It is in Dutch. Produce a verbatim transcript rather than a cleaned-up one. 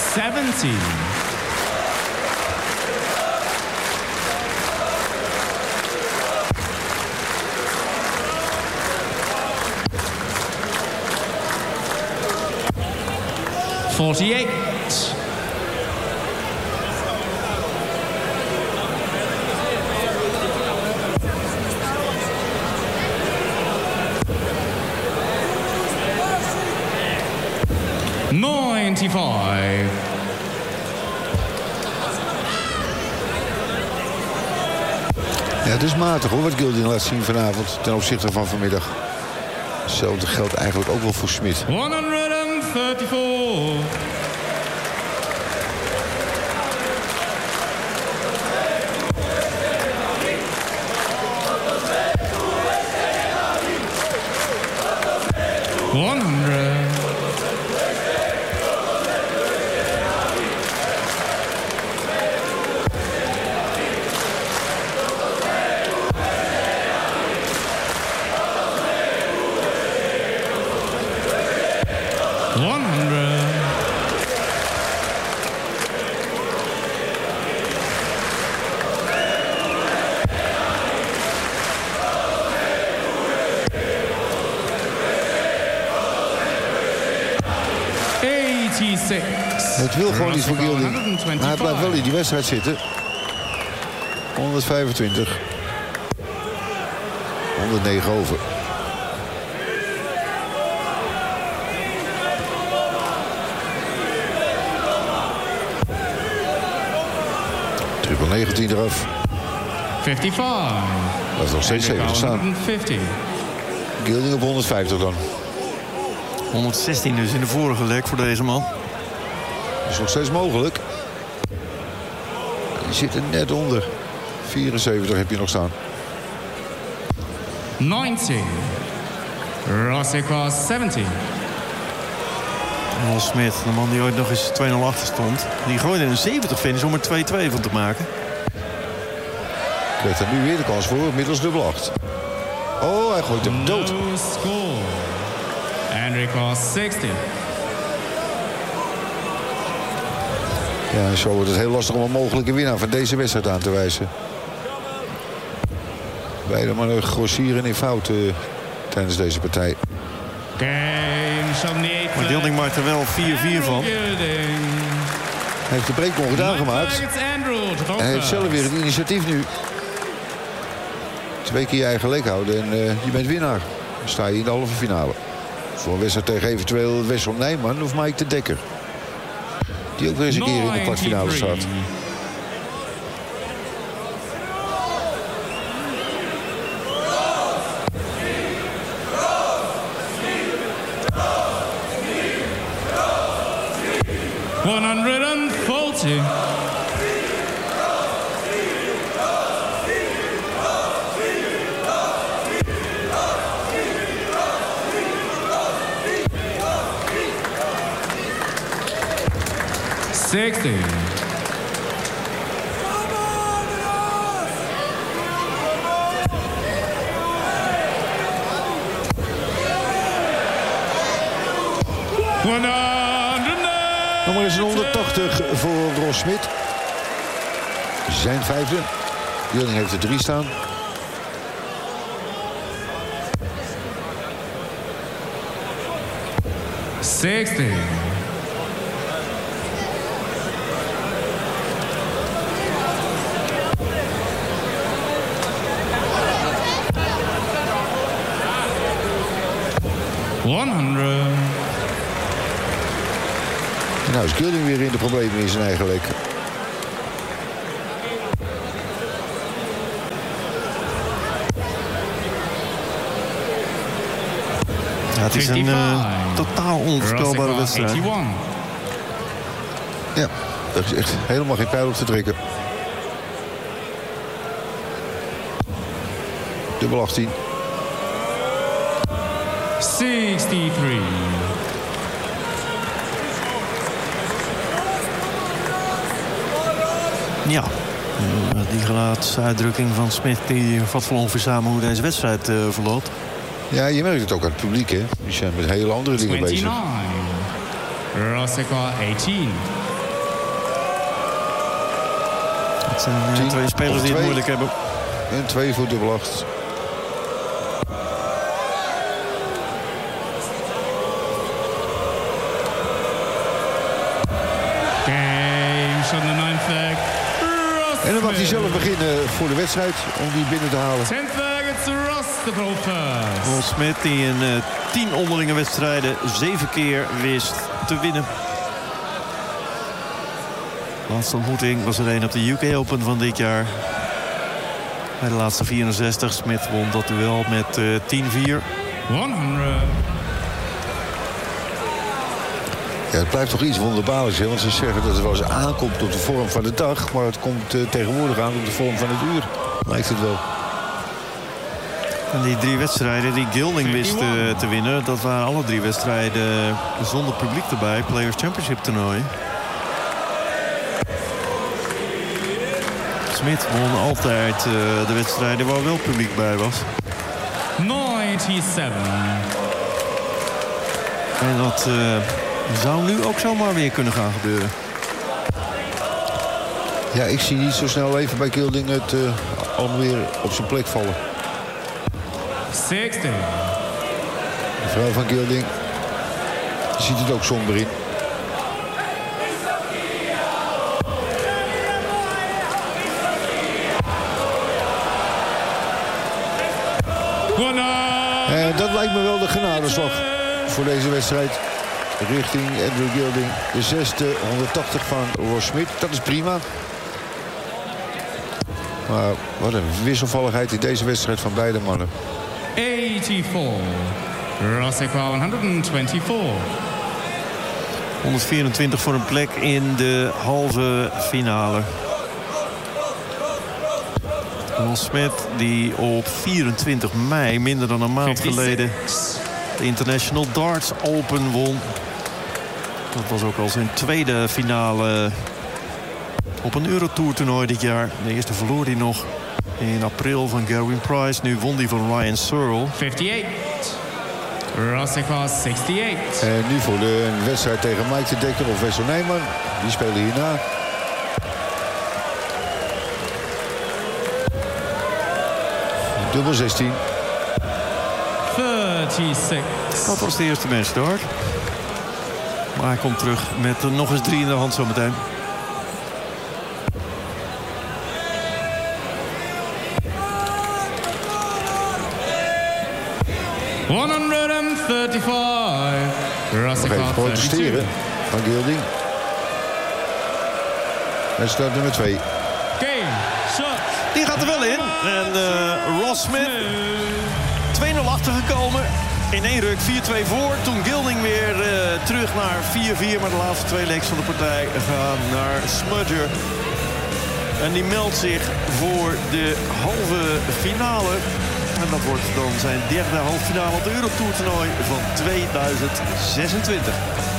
seventy. Forty-eight. Ninety-five. Ja, het is matig hoor, wat Gilding laat zien vanavond ten opzichte van vanmiddag. Hetzelfde geldt eigenlijk ook wel voor Smit. honderdvijfendertig. One hundred. One hundred. eighty-six. Het wil gewoon niet voor Gilding. Maar hij blijft wel in die wedstrijd zitten. honderdvijfentwintig. honderdnegen over. Triple negentien eraf. vijfenvijftig. Dat is nog steeds zeventig staan. honderdvijftig. Gilding op honderdvijftig dan. honderdzestien dus in de vorige leg voor deze man. Dat is nog steeds mogelijk. Die zit er net onder. vierenzeventig heb je nog staan. negentig. Rosicross zeventig. Ron Smit, de man die ooit nog eens twee nul achter stond. Die gooide een zeventig finish om er twee twee van te maken. Krijgt er nu weer de kans voor, middels dubbel acht. Oh, hij gooit hem dood. No score. Enrico zestig. Ja, en zo wordt het heel lastig om een mogelijke winnaar van deze wedstrijd aan te wijzen. Beide mannen grossieren in fout uh, tijdens deze partij. Maar Gilding maakt er wel vier vier van. Hij heeft de break nog gedaan gemaakt. Hij heeft zelf weer het initiatief nu. Twee keer je eigen lek houden en uh, je bent winnaar. Dan sta je in de halve finale. Voor een wedstrijd tegen eventueel Wessel Nijman of Mike de Dekker. Die ook weer eens een keer in de kwartfinale staat. honderdveertig. zestig. Nog maar eens een honderdtachtig voor Ron Smit. Zijn vijfde. Gilding heeft er drie staan. zestig. honderd. En nou is Gilding weer in de problemen in zijn eigen lek. Ja, het is een uh, totaal onvoorspelbare wedstrijd. Ja, er is echt helemaal geen pijl op te trekken. Dubbel achttien. zesentachtig. Ja, die gelaatsuitdrukking van Smit die vat vol ongeveer samen hoe deze wedstrijd uh, verloopt. Ja, je merkt het ook aan het publiek, hè. Die zijn met hele andere dingen bezig. Rosicross achttien. Het zijn uh, tien, twee spelers die het twee. moeilijk hebben. En twee voor dubbel acht. Games on the ninth leg. En dan mag hij zelf beginnen voor de wedstrijd om die binnen te halen. tenth leg, it's Ross the ball first. Ross Smith die in uh, tien onderlinge wedstrijden zeven keer wist te winnen. De laatste ontmoeting was er een op de U K Open van dit jaar. Bij de laatste vierenzestig. Smith won dat duel met uh, tien vier. honderd. Ja, het blijft toch iets wonderbaarlijks, hè? Want ze zeggen dat het wel eens aankomt op de vorm van de dag. Maar het komt uh, tegenwoordig aan op de vorm van het uur. Lijkt het wel. En die drie wedstrijden die Gilding wist uh, te winnen... dat waren alle drie wedstrijden zonder publiek erbij. Players Championship toernooi. Smith won altijd uh, de wedstrijden waar wel publiek bij was. negenennegentig. En dat uh, zou nu ook zomaar weer kunnen gaan gebeuren. Ja, ik zie niet zo snel even bij Gilding het uh, allemaal weer op zijn plek vallen. zestig. De vrouw van Gilding ziet het ook somber in. En dat lijkt me wel de genadeslag voor deze wedstrijd. Richting Andrew Gilding. De zesde, honderdtachtig van Ross Smith. Dat is prima. Maar wat een wisselvalligheid in deze wedstrijd van beide mannen. eighty-four. Rossica honderdvierentwintig. honderdvierentwintig voor een plek in de halve finale. Ross Smith die op vierentwintig mei, minder dan een maand geleden, de International Darts Open won. Dat was ook al zijn tweede finale op een Eurotour toernooi dit jaar. De eerste verloor hij nog in april van Gerwin Price. Nu won hij van Ryan Searle. fifty-eight. Rossica zesentachtig. En nu voor de wedstrijd tegen Mike de Dekker of Wessel Nijman. Die spelen hierna. Dubbel zestien. thirty-six. Dat was de eerste matchstart. Maar hij komt terug met nog eens drie in de hand zometeen. honderdvijfendertig. Nog Rossica even protesteren van Gilding. Wedstrijd nummer twee. Game. Shot. Die gaat er wel in. En uh, Ross Smith twee nul achtergekomen. In één ruk vier twee voor. Toen Gilding weer uh, terug naar vier vier. Maar de laatste twee legs van de partij gaan naar Smudger. En die meldt zich voor de halve finale. En dat wordt dan zijn derde halve finale op de Eurotour toernooi van tweeduizend zesentwintig.